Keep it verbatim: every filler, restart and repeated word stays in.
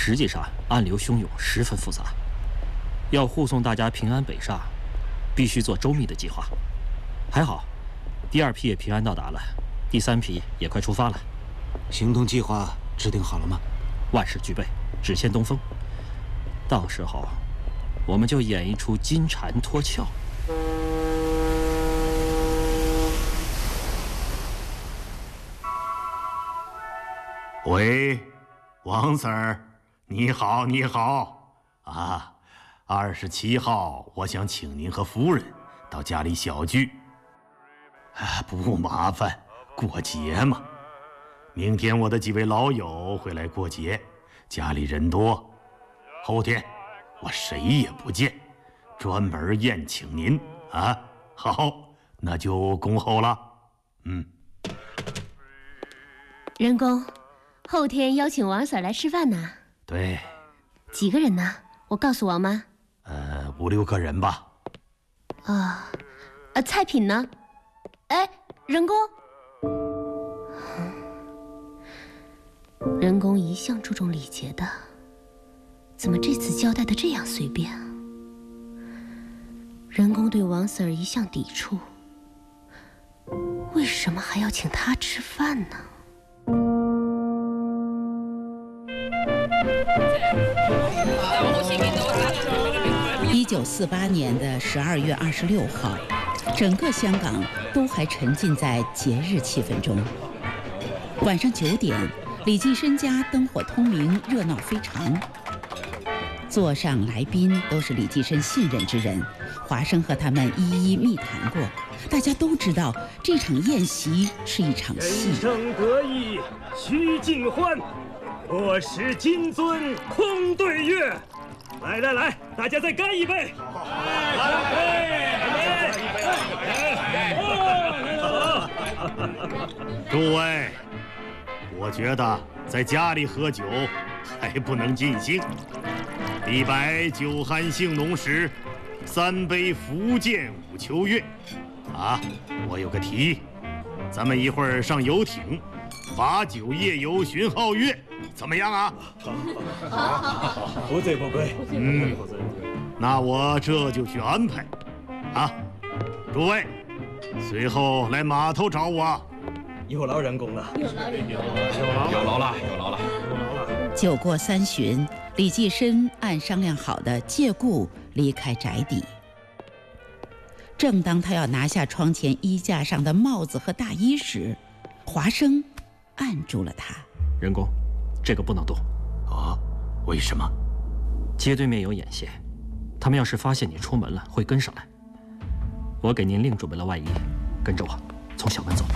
实际上暗流汹涌，十分复杂。要护送大家平安北上，必须做周密的计划。还好，第二批也平安到达了，第三批也快出发了。 行动计划制定好了吗？ 万事俱备，只欠东风。到时候，我们就演一出金蝉脱壳。 喂，王 Sir， 你好，你好啊！二十七号，我想请您和夫人到家里小聚。啊，不麻烦，过节嘛。明天我的几位老友会来过节，家里人多。后天我谁也不见，专门宴请您啊。好，那就恭候了。嗯。 仁公。 后天邀请王 Sir 来吃饭呢。 对， 几个人呢？我告诉王妈。 呃，五六个人吧。 啊，呃，菜品呢？哎，仁公，仁公一向注重礼节的，怎么这次交代的这样随便啊？仁公对王 Sir 一向抵触，为什么还要请他吃饭呢？ 一九四八年的十二月二十六号，整个香港都还沉浸在节日气氛中。晚上九点，李济深家灯火通明，热闹非常。座上来宾都是李济深信任之人，华生和他们一一密谈过。大家都知道，这场宴席是一场戏。 人生得意须尽欢，莫使金樽空对月。 来来来，大家再干一杯！ 诸位，我觉得在家里喝酒还不能尽兴。李白酒酣性浓时，三杯福建五秋月。啊，我有个提议，咱们一会儿上游艇，把酒夜游巡皓月。 怎么样啊？ 好，好，好，好，不醉不归。 嗯，那我这就去安排。啊，诸位，随后来码头找我。 有劳仁公了， 有劳，有劳，有劳了，有劳了。 酒过三巡，李济深按商量好的借故离开宅邸。正当他要拿下窗前衣架上的帽子和大衣时，华生按住了他。 仁公。 这个不能动， 啊？为什么？ 街对面有眼线，他们要是发现你出门了，会跟上来。我给您另准备了外衣，跟着我，从小门走。